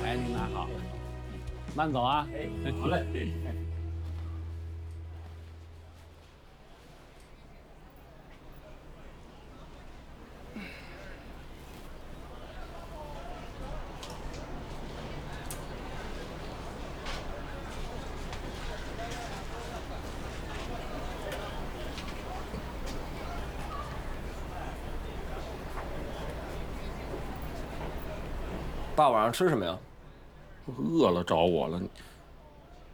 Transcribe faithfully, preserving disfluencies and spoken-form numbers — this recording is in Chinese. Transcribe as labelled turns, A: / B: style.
A: 哎，那好，慢走啊。
B: 哎，好嘞。
C: 爸晚上吃什么呀？
B: 饿了找我了，